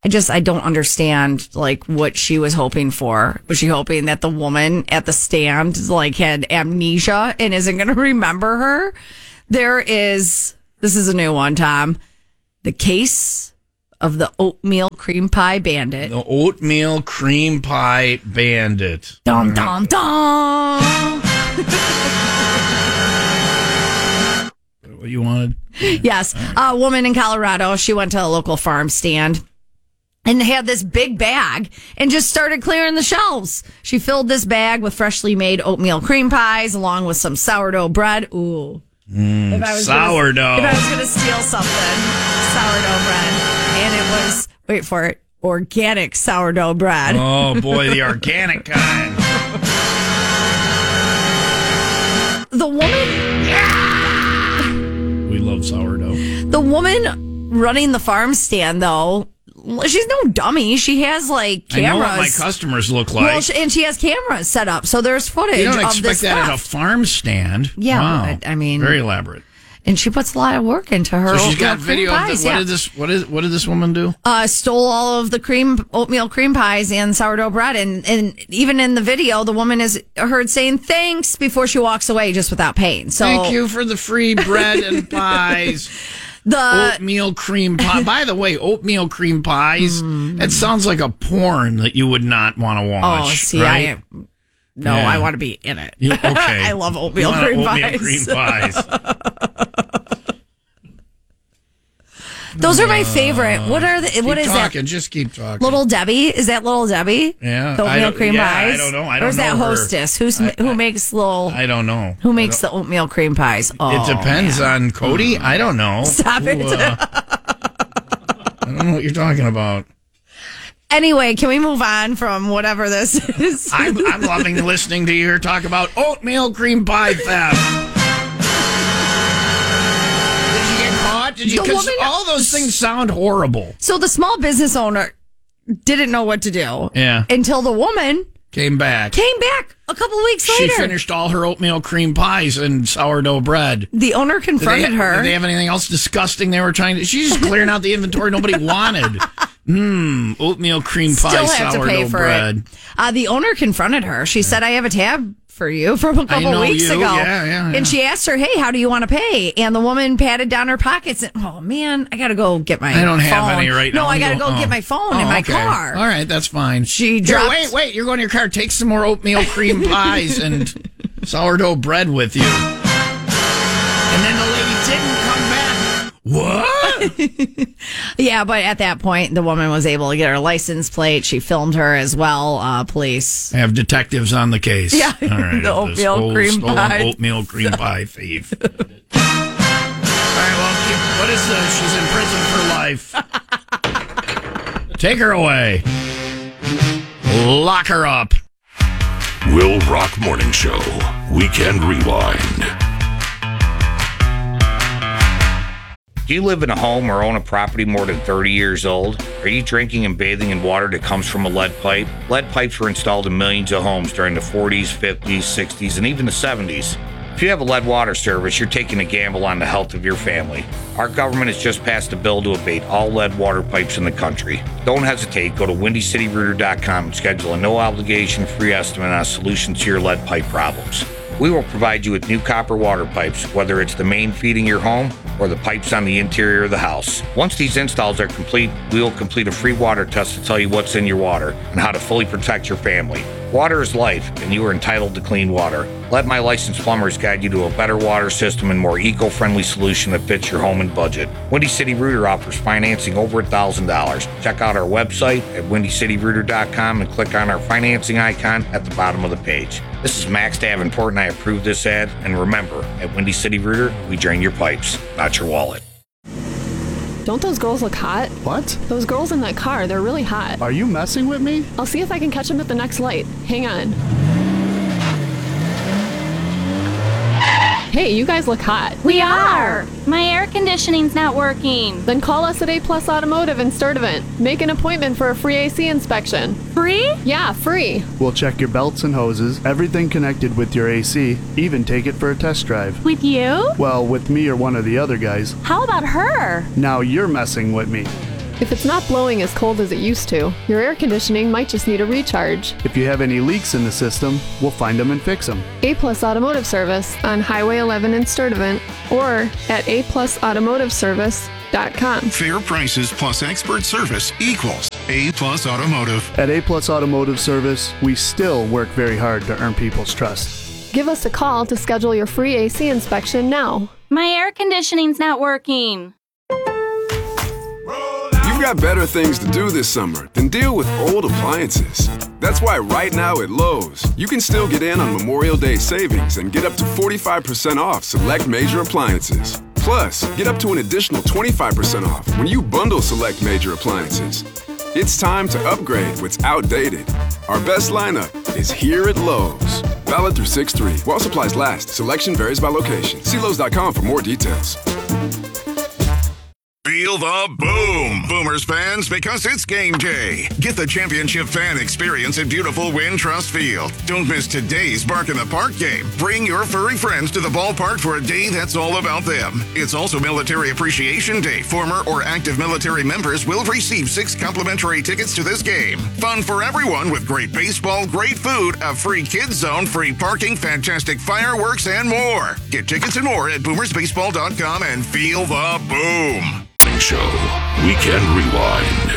I don't understand like what she was hoping for. Was she hoping that the woman at the stand like had amnesia and isn't going to remember her? This is a new one, Tom. The case of the oatmeal cream pie bandit. The oatmeal cream pie bandit. Dum, dum, dum. What you wanted? Yes. A woman in Colorado, she went to a local farm stand and had this big bag and just started clearing the shelves. She filled this bag with freshly made oatmeal cream pies along with some sourdough bread. Ooh. Sourdough. If I was going to steal something, sourdough bread. And it was, wait for it, organic sourdough bread. Oh, boy, the organic kind. The woman... We love sourdough. The woman running the farm stand, though, she's no dummy. She has, like, cameras. I know what my customers look like. Well, and she has cameras set up, so there's footage of this You don't expect that at a farm stand. Yeah, wow. I mean... Very elaborate. And she puts a lot of work into her. So she's got video of pies, what did this woman do? Stole all of the oatmeal cream pies and sourdough bread, and even in the video, the woman is heard saying thanks before she walks away, just without paying. So thank you for the free bread and pies. The oatmeal cream pie. By the way, oatmeal cream pies. It sounds like a porn that you would not want to watch. Oh, see, right? I want to be in it. Okay. I love oatmeal cream pies. Those are my favorite. What are the? What is that? Just keep talking. Little Debbie? Is that Little Debbie? Yeah. The oatmeal cream pies. I don't know. Or is that Hostess? Who makes little? I don't know. Who makes the oatmeal cream pies? Oh, it depends on Cody. I don't know. Stop it. I don't know what you're talking about. Anyway, can we move on from whatever this is? I'm loving listening to you talk about oatmeal cream pie theft. Because all those things sound horrible. So the small business owner didn't know what to do. Yeah. Until the woman came back a couple weeks later. She finished all her oatmeal cream pies and sourdough bread. The owner confronted her. Did they have anything else disgusting they were trying to... She's just clearing out the inventory nobody wanted. Oatmeal cream pie, sourdough bread. The owner confronted her. She said, I have a tab for you from a couple weeks ago. Yeah. And she asked her, hey, how do you want to pay? And the woman patted down her pockets and, oh, man, I got to go get my phone. I don't have any right now. No, I got to go get my phone in my car. All right, that's fine. She dropped... Here, wait, you're going to your car. Take some more oatmeal cream pies and sourdough bread with you. And then the lady didn't come back. What? Yeah, but at that point, the woman was able to get her license plate. She filmed her as well. Police have detectives on the case. Yeah, all right, the oatmeal cream pie. Oatmeal cream pie thief. All right, well, what is this? She's in prison for life. Take her away. Lock her up. Will Rock Morning Show. Weekend Rewind. Do you live in a home or own a property more than 30 years old? Are you drinking and bathing in water that comes from a lead pipe? Lead pipes were installed in millions of homes during the 40s, 50s, 60s, and even the 70s. If you have a lead water service, you're taking a gamble on the health of your family. Our government has just passed a bill to abate all lead water pipes in the country. Don't hesitate. Go to WindyCityRooter.com and schedule a no-obligation free estimate on a solution to your lead pipe problems. We will provide you with new copper water pipes, whether it's the main feeding your home or the pipes on the interior of the house. Once these installs are complete, we will complete a free water test to tell you what's in your water and how to fully protect your family. Water is life, and you are entitled to clean water. Let my licensed plumbers guide you to a better water system and more eco-friendly solution that fits your home and budget. Windy City Rooter offers financing over $1,000. Check out our website at WindyCityRooter.com and click on our financing icon at the bottom of the page. This is Max Davenport, and I approve this ad. And remember, at Windy City Rooter, we drain your pipes, not your wallet. Don't those girls look hot? What? Those girls in that car, they're really hot. Are you messing with me? I'll see if I can catch them at the next light. Hang on. Hey, you guys look hot. We are! My air conditioning's not working. Then call us at A Plus Automotive in Sturtevant. Make an appointment for a free AC inspection. Free? Yeah, free. We'll check your belts and hoses, everything connected with your AC, even take it for a test drive. With you? Well, with me or one of the other guys. How about her? Now you're messing with me. If it's not blowing as cold as it used to, your air conditioning might just need a recharge. If you have any leaks in the system, we'll find them and fix them. A Plus Automotive Service on Highway 11 in Sturtevant or at aplusautomotiveservice.com. Fair prices plus expert service equals A Plus Automotive. At A Plus Automotive Service, we still work very hard to earn people's trust. Give us a call to schedule your free AC inspection now. My air conditioning's not working. You've got better things to do this summer than deal with old appliances. That's why right now at Lowe's, you can still get in on Memorial Day savings and get up to 45% off select major appliances. Plus, get up to an additional 25% off when you bundle select major appliances. It's time to upgrade what's outdated. Our best lineup is here at Lowe's. Valid through 6/3. While supplies last, selection varies by location. See Lowe's.com for more details. Feel the boom, Boomers fans, because it's game day. Get the championship fan experience at beautiful Wintrust Field. Don't miss today's Bark in the Park game. Bring your furry friends to the ballpark for a day that's all about them. It's also Military Appreciation Day. Former or active military members will receive 6 complimentary tickets to this game. Fun for everyone with great baseball, great food, a free kids zone, free parking, fantastic fireworks, and more. Get tickets and more at boomersbaseball.com and feel the boom. Show. Weekend Rewind.